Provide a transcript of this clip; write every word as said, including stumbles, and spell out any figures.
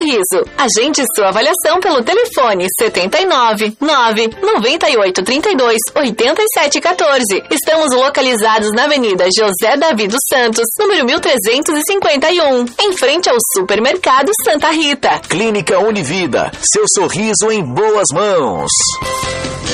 sorriso. Agende sua avaliação pelo telefone setenta e nove, nove, noventa e oito, trinta e dois, oitenta e sete, quatorze. Estamos localizados na Avenida José Davi dos Santos, número mil trezentos e cinquenta e um, em frente ao Supermercado Santa Rita. Clínica Univida, seu sorriso em boas mãos.